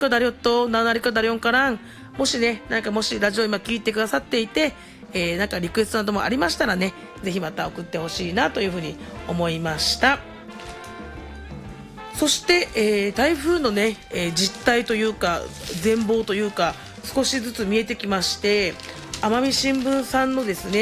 그ダリョットナナリカダリョンからん、もしね、なんかもしラジオ今聞いてくださっていて、なんかリクエストなどもありましたらね、ぜひまた送ってほしいなというふうに思いました。そして、台風のね、実態というか全貌というか少しずつ見えてきまして、奄美新聞さんのですね